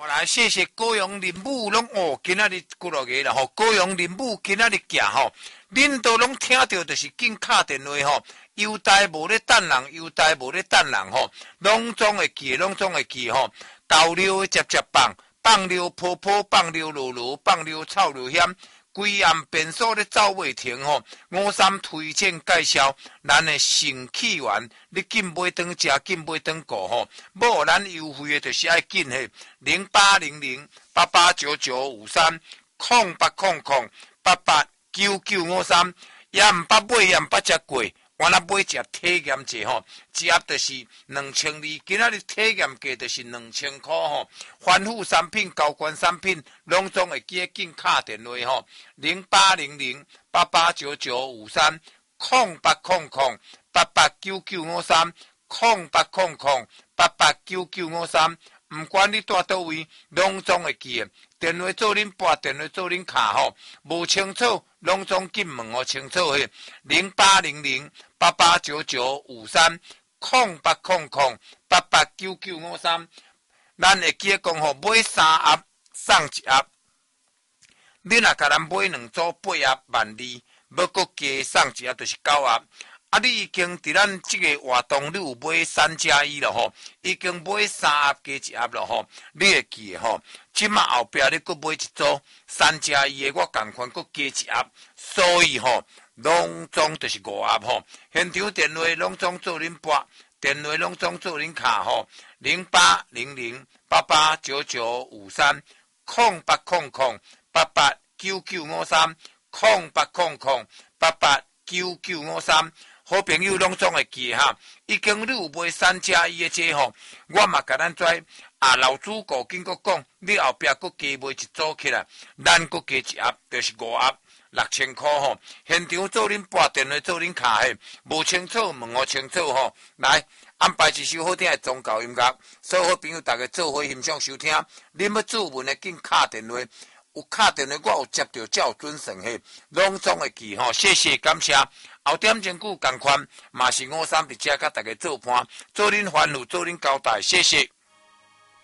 好来，谢谢高阳林武拢哦，今仔日几落个啦吼，高阳林武今仔日行吼，恁都拢听到就是紧敲电话吼，优待无咧等人，优待无咧等人吼，拢总会记，拢总会记吼，豆溜接接棒，棒溜坡坡，棒溜落落，棒溜臭溜险。规暗变数咧走袂停吼，53推荐介绍咱的新起源，你紧买转食，紧买转顾吼，无咱优惠的就是爱紧嘿，08008899530800889953，也毋捌买也毋捌食过。我那买只体验者吼，一盒就是2200，今仔日体验价就是2000块吼。反复产品、高关产品，拢总会记得紧敲电话吼，0800889953，0800889953，毋管你住倒位，拢总会记的。电话做恁拨，电话做恁卡吼，无清楚拢总紧问哦清楚嘿，0800889953，0800889953，咱会记得讲吼，买3盒送1盒，你若甲咱买2组8盒12000，要搁加送1盒就是9盒。啊，你已经伫咱即个活动，你有买3+1了吼，已经买3盒加1盒了吼，你会记吼。即马后壁你搁买一组3+1的，我共款搁加1盒，所以吼，拢总就是5盒吼。现场电话拢总做恁拨，电话拢总做恁卡吼，0800889953，0800889953。好朋友拢总会记哈，已经你有买3+1的这吼，我嘛甲咱跩老主顾紧搁讲，你后壁搁加买一组起来，咱搁加1盒，就是5盒，6000块吼。现场做恁拨，电话做恁卡嘿，无清楚问我清楚吼。来安排一首好听的宗教音乐，所有好朋友大家做伙欣赏收听。恁要注文的紧敲电话，有敲电话我有接到，才有准算嘿，拢总会记吼。谢谢感谢。后点钟久共款，嘛是53伫遮甲大家做伴，做恁欢愉，做恁交代，谢谢。